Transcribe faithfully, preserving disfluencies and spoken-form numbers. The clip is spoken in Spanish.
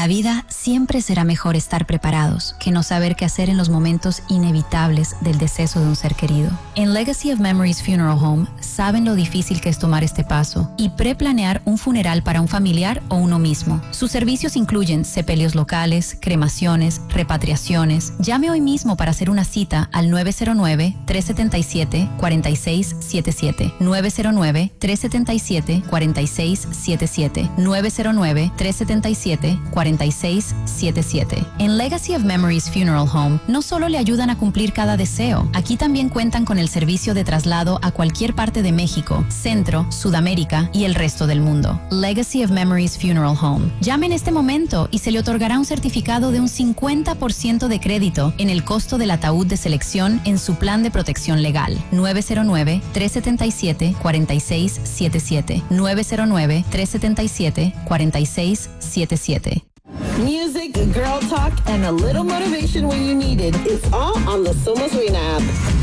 la vida siempre será mejor estar preparados que no saber qué hacer en los momentos inevitables del deceso de un ser querido. En Legacy of Memories Funeral Home saben lo difícil que es tomar este paso y preplanear un funeral para un familiar o uno mismo. Sus servicios incluyen sepelios locales, cremaciones, repatriaciones. Llame hoy mismo para hacer una cita al nueve cero nueve, tres siete siete, cuatro seis siete siete. nueve cero nueve, tres siete siete, cuatro seis siete siete. nueve cero nueve, tres siete siete, cuatro seis siete siete. En Legacy of Memories Funeral Home no solo le ayudan a cumplir cada deseo, aquí también cuentan con el servicio de traslado a cualquier parte de México, Centro, Sudamérica y el resto del mundo. Legacy of Memories Funeral Home. Llame en este momento y se le otorgará un certificado de un cincuenta por ciento de crédito en el costo del ataúd de selección en su plan de protección legal. nueve cero nueve, tres siete siete, cuatro seis siete siete. nueve cero nueve, tres siete siete, cuatro seis siete siete. Music, girl talk, and a little motivation when you need it. It's all on the Somos Reina app.